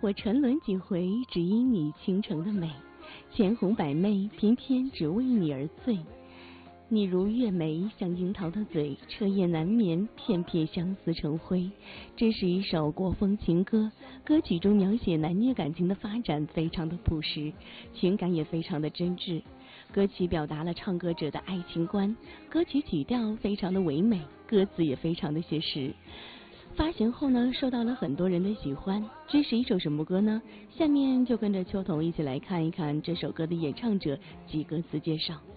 我沉沦几回，只因你倾城的美，千红百媚，偏偏只为你而醉。你如月眉，像樱桃的嘴，彻夜难眠，片片相思成灰。这是一首国风情歌，歌曲中描写男女感情的发展非常的朴实，情感也非常的真挚。歌曲表达了唱歌者的爱情观，歌曲曲调非常的唯美，歌词也非常的写实。发行后呢，受到了很多人的喜欢。这是一首什么歌呢？下面就跟着秋桐一起来看一看这首歌的演唱者及歌词介绍。